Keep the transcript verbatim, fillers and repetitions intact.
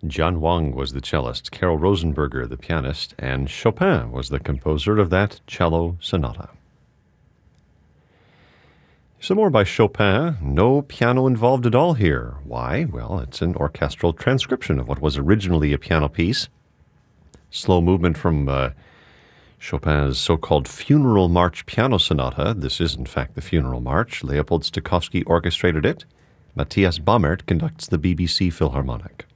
John Wang was the cellist, Carol Rosenberger the pianist, and Chopin was the composer of that cello sonata. Some more by Chopin. No piano involved at all here. Why? Well, it's an orchestral transcription of what was originally a piano piece. Slow movement from uh, Chopin's so-called Funeral March Piano Sonata. This is, in fact, the Funeral March. Leopold Stokowski orchestrated it. Matthias Baumert conducts the B B C Philharmonic.